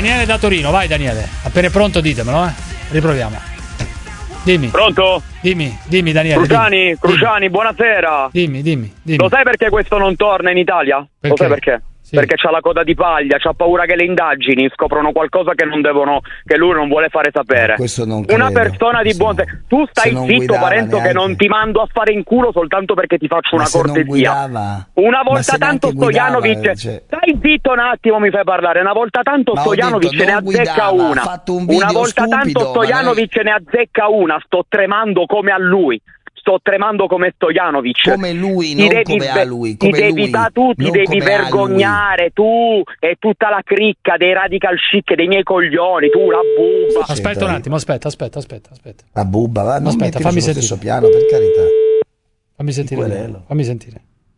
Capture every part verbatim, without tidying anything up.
Daniele da Torino, vai Daniele. Appena è pronto ditemelo, eh. Riproviamo. Dimmi. Pronto? Dimmi, dimmi Daniele. Cruciani, dimmi. Cruciani, dimmi. buonasera. Dimmi, dimmi, dimmi. Lo sai perché questo non torna in Italia? Perché? Lo sai perché? Sì. Perché c'ha la coda di paglia, c'ha paura che le indagini scoprono qualcosa che non devono, che lui non vuole fare sapere. Questo non Una credo. persona di buon senso. Tu stai non zitto, guidava Parenzo, neanche. che non ti mando a fare in culo soltanto perché ti faccio Ma una se non cortesia. guidava? Una Ma volta se tanto neanche guidava, Stojanovic, cioè. stai zitto un attimo, mi fai parlare. Una volta tanto Ma ho Stojanovic detto, ne non azzecca guidava, una. ha fatto un video Una volta stupido, tanto ma Stojanovic ne azzecca una. Sto tremando come a lui. Sto tremando come Stojanovic. Come lui, Ti non devi come ve- a lui, ti come devi, lui, ma tu ti non devi come a lui. vergognare, tu e tutta la cricca dei radical chic, dei miei coglioni, tu la bubba. Aspetta un attimo, aspetta, aspetta, aspetta, aspetta. La bubba, va, non Aspetta, mettilo fammi sullo sentire. stesso piano, per carità. Fammi sentire. querelo. Fammi sentire.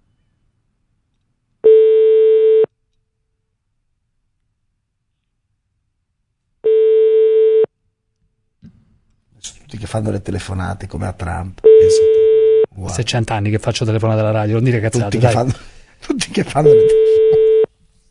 Sono tutti che fanno le telefonate come a Trump. Pensate. Wow. Se cent'anni che faccio telefonate alla radio, non dire cazzate, Tutti che, dai. fanno, tutti che fanno le telefonate.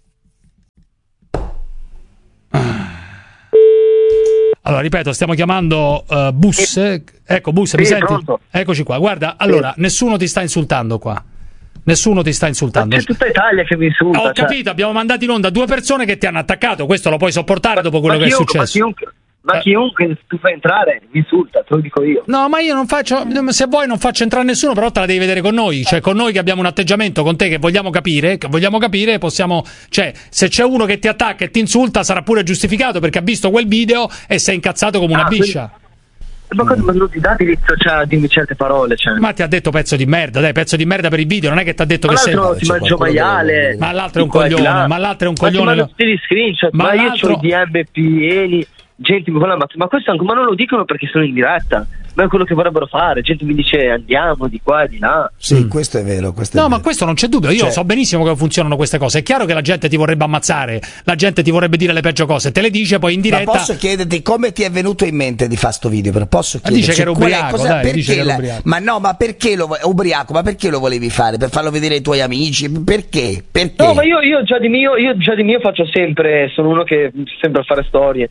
Allora, ripeto, stiamo chiamando uh, Bus. Ecco, Bus, Sì, mi senti? pronto. Eccoci qua. Guarda, allora, nessuno ti sta insultando qua. Nessuno ti sta insultando. C'è tutta Italia che mi insulta. Ho cioè. capito, abbiamo mandato in onda due persone che ti hanno attaccato. Questo lo puoi sopportare dopo quello ma che è chiunque, successo. Ma chiunque, ma Eh. chiunque tu fai entrare mi insulta, te lo dico io. No, ma io non faccio. Se vuoi, non faccio entrare nessuno, però te la devi vedere con noi. Cioè, con noi che abbiamo un atteggiamento con te che vogliamo capire, che vogliamo capire, possiamo. Cioè, se c'è uno che ti attacca e ti insulta, sarà pure giustificato perché ha visto quel video e sei incazzato come una Ah, biscia. Ma cosa ma non ti dà diritto cioè, a dirmi certe parole? Cioè. Ma ti ha detto pezzo di merda, dai, pezzo di merda per il video, non è che ti ha detto Ma che sei. l'altro ti c'è mangio qualcuno maiale. che- Ma l'altro è un Di qua e di coglione, là. ma l'altro è un Ma ti coglione. mando tutti gli screenshot, Ma ma, io l'altro- ho i D M pieni, gente mi vuole, ma, ma questo anche, ma non lo dicono perché sono in diretta. Ma è quello che vorrebbero fare, gente mi dice andiamo di qua e di là. Sì, Mm. questo è vero. Questo è No, ma vero. questo non c'è dubbio. Io Cioè- so benissimo come funzionano queste cose. È chiaro che la gente ti vorrebbe ammazzare, la gente ti vorrebbe dire le peggio cose, te le dice poi in Ma diretta. posso chiederti come ti è venuto in mente di fare sto video? Però posso Ma dice chiederti che era qual è- ubriaco, cosa- dai, perché dice che era la- ubriaco. Ma no, ma perché lo vo- ubriaco? Ma perché lo volevi fare? Per farlo vedere ai tuoi amici? Perché? Perché? No, ma io, io già di mio, io già di mio faccio sempre, sono uno che sembra fare storie.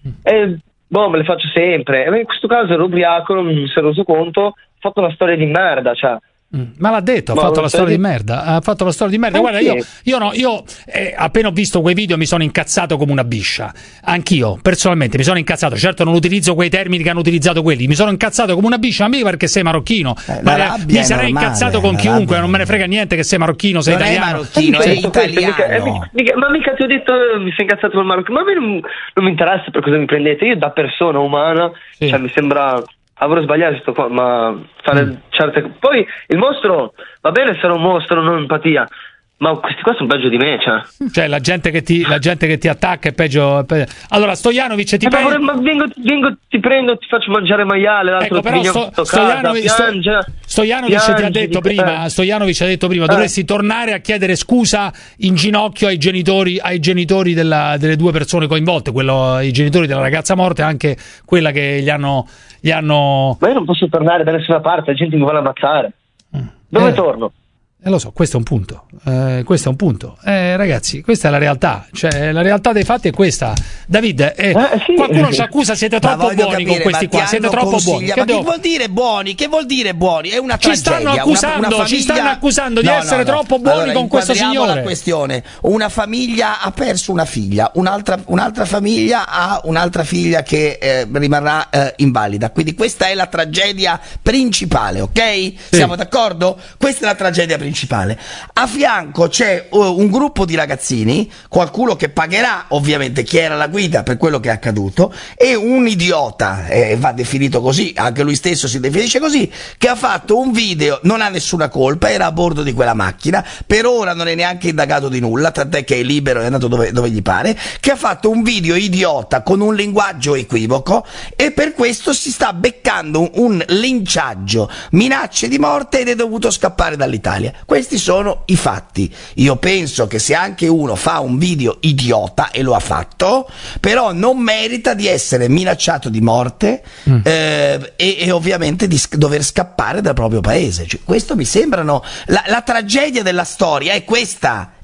E boh, me le faccio sempre. E in questo caso ero ubriaco, non mi sono reso conto, ho fatto una storia di merda, cioè. Mm, Ma l'ha detto, ha Ma fatto non la sai storia di di- merda. Ha fatto la storia di merda. Eh Guarda, sì. io, io no, io eh, appena ho visto quei video mi sono incazzato come una biscia. Anch'io, personalmente, mi sono incazzato. Certo, non utilizzo quei termini che hanno utilizzato quelli. Mi sono incazzato come una biscia, ma mica perché sei marocchino. Eh, Ma, la eh, rabbia mi è sarei normale, incazzato con la chiunque, rabbia non me ne frega niente che sei marocchino, sei non è italiano. marocchino, è Questo, questo, mica- eh, italiano. mica- mica- ma mica ti ho detto eh, mi sei incazzato col Marocco, ma a me non, non mi interessa per cosa mi prendete, io da persona umana, Sì. cioè mi sembra avrò sbagliato sto qua, ma fare Mm. certe poi il mostro va bene essere un mostro, non empatia, ma questi qua sono peggio di me, cioè. Cioè, la gente che ti, la gente che ti attacca è peggio. è peggio. Allora, Stojanovic ti Eh, ma, pre- vorrei- ma vengo, vengo, ti prendo, ti faccio mangiare maiale, l'altro Ecco, ti però viene Sto- sotto Stojanovic, casa, Sto- piange, Stojanovic ti ha piange, detto dice, prima, eh. Stojanovic ha detto prima, Eh. dovresti tornare a chiedere scusa in ginocchio ai genitori, ai genitori della- delle due persone coinvolte, quello, i genitori della ragazza morta e anche quella che gli hanno, gli hanno... Ma io non posso tornare da nessuna parte, la gente mi vuole ammazzare. Dove Eh. torno? Eh, lo so, questo è un punto. Eh, questo è un punto. Eh, ragazzi, questa è la realtà. Cioè, la realtà dei fatti è questa. David, eh, Eh, sì. qualcuno ci accusa, siete Ma troppo voglio buoni capire, con questi ma ti qua. Siete hanno troppo buoni. consiglia- Che Ma che devo- vuol dire buoni? Che vuol dire buoni? È una Ci tragedia. stanno una- accusando, una ci famiglia- stanno accusando di essere troppo buoni Allora, con questo inquadriamo signore. la questione. Una famiglia ha perso una figlia, un'altra, un'altra famiglia ha un'altra figlia che eh, rimarrà eh, invalida. Quindi questa è la tragedia principale, ok? Siamo d'accordo? Questa è la tragedia principale. A fianco c'è uh, un gruppo di ragazzini, qualcuno che pagherà ovviamente chi era la guida per quello che è accaduto, e un idiota, eh, va definito così, anche lui stesso si definisce così, che ha fatto un video, non ha nessuna colpa, era a bordo di quella macchina, per ora non è neanche indagato di nulla, tant'è che è libero, è andato dove, dove gli pare, che ha fatto un video idiota con un linguaggio equivoco e per questo si sta beccando un, un linciaggio, minacce di morte ed è dovuto scappare dall'Italia. Questi sono i fatti. Io penso che se anche uno fa un video idiota, e lo ha fatto, però non merita di essere minacciato di morte Mm. eh, e, e ovviamente di sc- dover scappare dal proprio paese. Cioè, questo mi sembrano la, la tragedia della storia è questa. È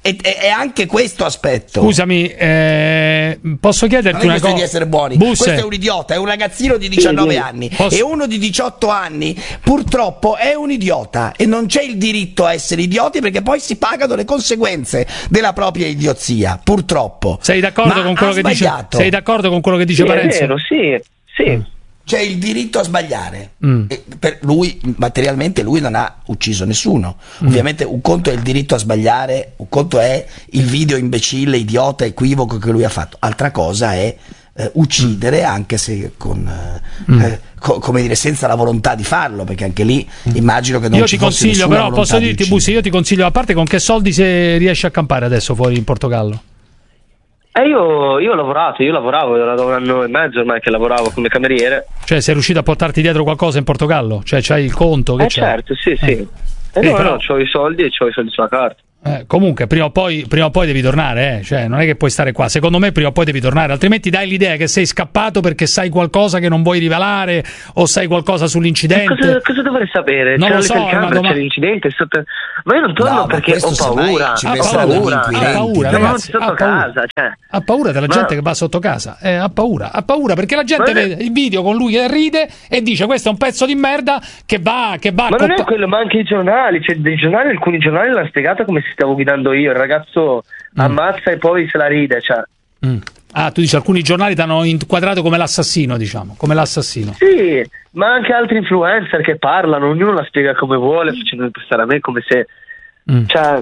è, è, è anche questo aspetto. Scusami, eh, posso chiederti non è una cosa? di essere buoni. Busse. Questo è un idiota, è un ragazzino di diciannove sì, sì. anni Posso... e uno di diciotto anni purtroppo è un idiota e non c'è il diritto a essere idioti perché poi si pagano le conseguenze della propria idiozia, purtroppo. Sei d'accordo Ma con quello che dice? Sei d'accordo con quello che dice Sì, Parenzo? è vero, sì, sì. Mm. C'è il diritto a sbagliare. Mm. E per lui, materialmente, lui non ha ucciso nessuno. Mm. Ovviamente un conto è il diritto a sbagliare, un conto è il video imbecille, idiota, equivoco che lui ha fatto. Altra cosa è eh, uccidere, anche se con, eh, mm. eh, co- come dire, senza la volontà di farlo, perché anche lì mm. immagino che non io ci ti fosse consiglio, però posso di dirti, Bussi, io ti consiglio, a parte con che soldi se riesci a campare adesso fuori in Portogallo? Eh, io, io ho lavorato, io lavoravo, era da un anno e mezzo ormai che lavoravo come cameriere. Cioè sei riuscito a portarti dietro qualcosa in Portogallo? Cioè c'hai il conto? Che Eh c'è? certo, sì, sì. Eh. Eh, Eh, no, però- no, c'ho i soldi e c'ho i soldi sulla carta. Eh, comunque prima o poi prima o poi devi tornare, eh? Cioè non è che puoi stare qua, secondo me prima o poi devi tornare, altrimenti dai l'idea che sei scappato perché sai qualcosa che non vuoi rivelare o sai qualcosa sull'incidente. Cosa, cosa dovrei sapere? Non C'era lo le so, è una telecamere, doma- c'era l'incidente, è stato- ma io non torno No, ma perché ho questo semmai paura. ci Ha Ho pensano paura, gli paura. ha inquirenti. paura, Siamo ragazzi, sotto ha paura. casa, cioè. Ha paura della Ma- gente che va sotto casa, eh, ha paura, ha paura perché la gente Ma- vede il video con lui che ride e dice questo è un pezzo di merda che va, che va Ma a non è coppa- quello, ma anche i giornali, cioè dei giornali, alcuni giornali l'hanno spiegato come si stavo guidando io, il ragazzo ammazza e poi se la ride, cioè. Mm. Ah, tu dici alcuni giornali ti hanno inquadrato come l'assassino, diciamo, come l'assassino. Sì, ma anche altri influencer che parlano, ognuno la spiega come vuole, facendo passare a me come se... Mm. Cioè,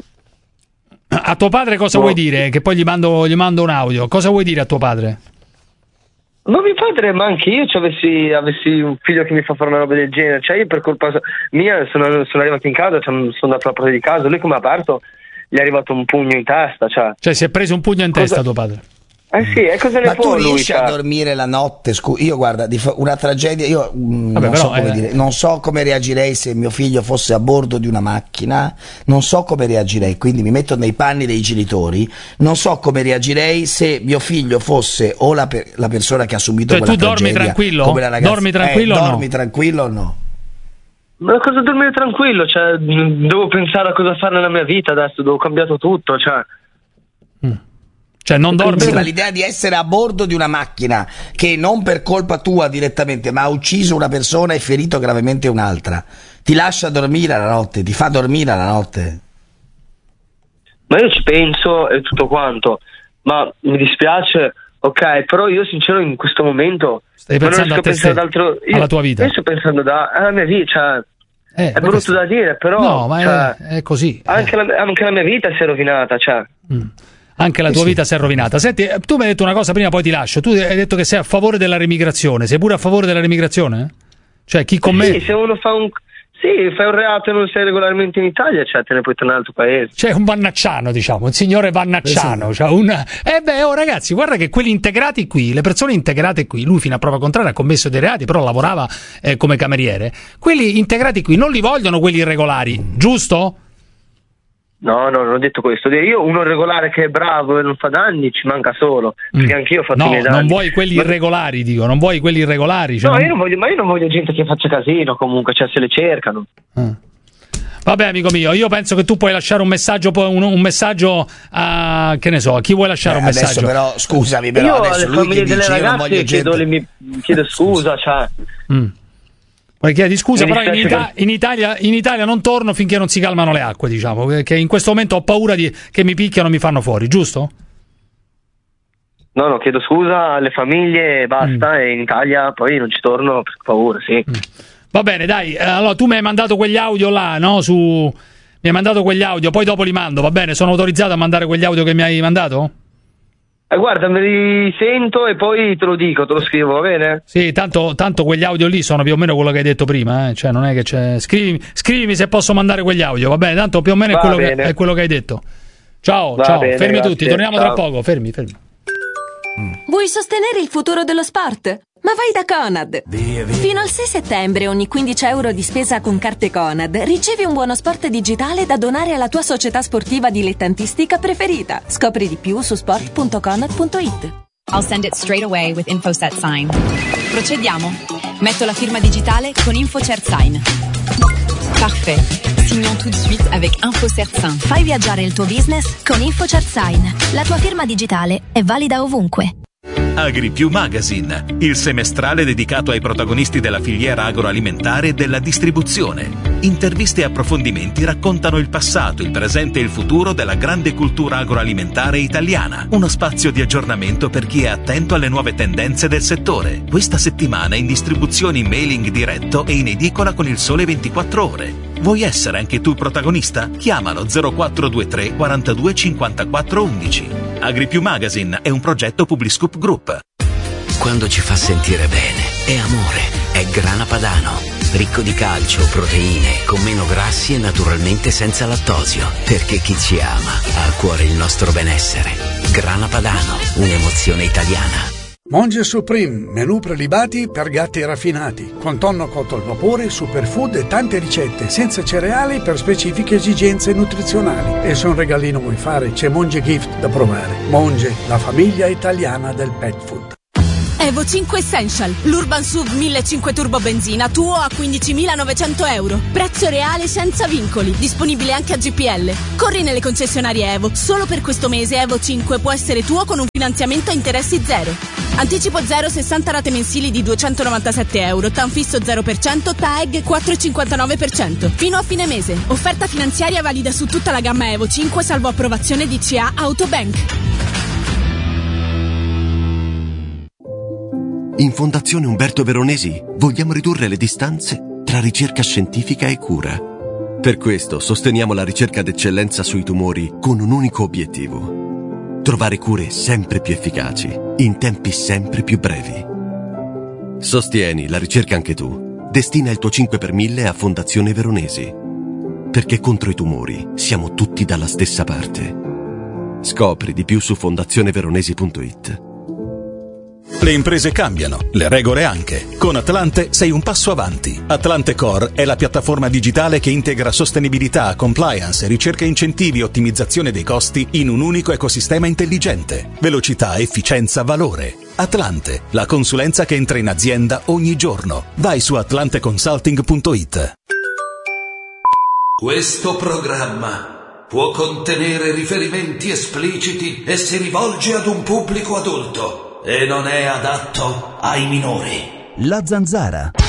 A tuo padre cosa No. vuoi dire? Che poi gli mando, gli mando un audio. Cosa vuoi dire a tuo padre? ma mio padre, ma anche io cioè, avessi, avessi un figlio che mi fa fare una roba del genere, cioè io per colpa mia sono, sono arrivato in casa, cioè, sono andato alla porta di casa, lui come ha aperto gli è arrivato un pugno in testa, cioè... Cioè si è preso un pugno in Cosa- testa tuo padre. Eh sì, e cosa ne Ma tu può lui, riesci cioè? a dormire la notte? Scu- io guarda, di fa- una tragedia, io mm, Vabbè, non, però, so come eh. dire, non so come reagirei se mio figlio fosse a bordo di una macchina, non so come reagirei, quindi mi metto nei panni dei genitori, non so come reagirei se mio figlio fosse o la, per- la persona che ha subito Cioè, quella tu dormi tragedia, tranquillo? come la ragazza- Dormi tranquillo eh, o no? dormi tranquillo o no? Ma cosa dormire tranquillo, cioè, mh, devo pensare a cosa fare nella mia vita adesso, devo cambiato tutto, cioè... Cioè non dormi. Sì, ma l'idea di essere a bordo di una macchina che non per colpa tua direttamente, ma ha ucciso una persona e ferito gravemente un'altra, ti lascia dormire la notte, ti fa dormire la notte. Ma io ci penso e tutto quanto, ma mi dispiace, ok, però io sincero in questo momento Stai non pensando riesco a te pensare ste- ad altro, io alla tua vita. Io sto pensando da, alla mia vita, cioè, Eh, è ma brutto questo- da dire, però No, ma cioè, è, è così. anche, eh. la, anche la mia vita si è rovinata, cioè. Mm. Anche la tua sì. vita si è rovinata. Senti, eh, tu mi hai detto una cosa prima, poi ti lascio. Tu hai detto che sei a favore della remigrazione. Sei pure a favore della remigrazione? Cioè, chi con me. Sì, se uno fa un sì, fai un reato e non sei regolarmente in Italia, cioè te ne puoi tornare al tuo paese. C'è un vannacciano, diciamo, un signore vannacciano. Cioè un... Eh beh, oh ragazzi, guarda che quelli integrati qui, le persone integrate qui, lui fino a prova contraria ha commesso dei reati, però lavorava eh, come cameriere. Quelli integrati qui non li vogliono quelli irregolari, giusto? No, no, non ho detto questo. Io uno regolare che è bravo e non fa danni ci manca solo, perché Mm. anch'io ho fatto No, i miei danni. non vuoi quelli Ma- irregolari, dico, non vuoi quelli irregolari. Cioè No, non- io non voglio, ma io non voglio gente che faccia casino comunque, cioè se le cercano. Ah. Vabbè, amico mio, io penso che tu puoi lasciare un messaggio, poi un, un messaggio a che ne so, a chi vuoi lasciare Eh, un adesso messaggio? però, scusami, però io adesso alle lui che famiglie delle dice io non voglio ragazze gente... chiedo, le mie- chiedo scusa, cioè. Mm. Poi chiedi scusa, Mi però in, dispiace Ita- in Italia, in Italia non torno finché non si calmano le acque, diciamo, che in questo momento ho paura di, che mi picchiano e mi fanno fuori, giusto? No, no, chiedo scusa alle famiglie e basta, Mm. e in Italia poi non ci torno per paura, sì. Va bene, dai, eh, allora tu mi hai mandato quegli audio là, no? Su... Mi hai mandato quegli audio, poi dopo li mando, va bene? Sono autorizzato a mandare quegli audio che mi hai mandato? Eh, guarda, me li sento e poi te lo dico, te lo scrivo, va bene? Sì, tanto, tanto quegli audio lì sono più o meno quello che hai detto prima, eh? Cioè non è che c'è... Scrivimi, scrivimi se posso mandare quegli audio, va bene? Tanto più o meno è Va quello, che, bene. è quello che hai detto. Ciao, Va ciao, bene, fermi grazie, tutti, torniamo ciao. tra poco, fermi, fermi. Vuoi sostenere il futuro dello sport? Ma vai da Conad! Fino al sei settembre ogni quindici euro di spesa con carte Conad ricevi un buono sport digitale da donare alla tua società sportiva dilettantistica preferita. Scopri di più su sport punto conad punto it. I'll send it straight away with InfoSet Sign. Procediamo. Metto la firma digitale con InfoCert Sign. Parfait. Signons tout de suite avec InfoCertSign. Fai viaggiare il tuo business con InfoCertSign. La tua firma digitale è valida ovunque. AgriPiù Magazine, il semestrale dedicato ai protagonisti della filiera agroalimentare e della distribuzione. Interviste e approfondimenti raccontano il passato, il presente e il futuro della grande cultura agroalimentare italiana. Uno spazio di aggiornamento per chi è attento alle nuove tendenze del settore. Questa settimana in distribuzione in mailing diretto e in edicola con Il Sole ventiquattro Ore. Vuoi essere anche tu protagonista? Chiamalo zero quattro due tre quarantadue cinquantaquattro undici. AgriPiù Magazine è un progetto Publiscoop Group. Quando ci fa sentire bene, è amore, è Grana Padano. Ricco di calcio, proteine, con meno grassi e naturalmente senza lattosio. Perché chi ci ama ha a cuore il nostro benessere. Grana Padano, un'emozione italiana. Monge Supreme, menù prelibati per gatti raffinati, con tonno cotto al vapore, superfood e tante ricette, senza cereali per specifiche esigenze nutrizionali. E se un regalino vuoi fare, c'è Monge Gift da provare. Monge, la famiglia italiana del pet food. Evo cinque Essential, l'Urban S U V millecinquecento turbo benzina, tuo a quindicimilanovecento euro. Prezzo reale senza vincoli, disponibile anche a G P L. Corri nelle concessionarie Evo. Solo per questo mese Evo cinque può essere tuo con un finanziamento a interessi zero. Anticipo zero, sessanta rate mensili di duecentonovantasette euro, T A N fisso zero per cento, T A E G quattro virgola cinquantanove per cento. Fino a fine mese. Offerta finanziaria valida su tutta la gamma Evo cinque, salvo approvazione D C A Autobank. In Fondazione Umberto Veronesi vogliamo ridurre le distanze tra ricerca scientifica e cura. Per questo sosteniamo la ricerca d'eccellenza sui tumori con un unico obiettivo: trovare cure sempre più efficaci, in tempi sempre più brevi. Sostieni la ricerca anche tu. Destina il tuo cinque per mille a Fondazione Veronesi. Perché contro i tumori siamo tutti dalla stessa parte. Scopri di più su fondazione veronesi punto it. Le imprese cambiano, le regole anche. Con Atlante sei un passo avanti. Atlante Core è la piattaforma digitale che integra sostenibilità, compliance, ricerca incentivi e ottimizzazione dei costi in un unico ecosistema intelligente. Velocità, efficienza, valore. Atlante, la consulenza che entra in azienda ogni giorno. Vai su atlante consulting punto it. Questo programma può contenere riferimenti espliciti e si rivolge ad un pubblico adulto e non è adatto ai minori. La Zanzara.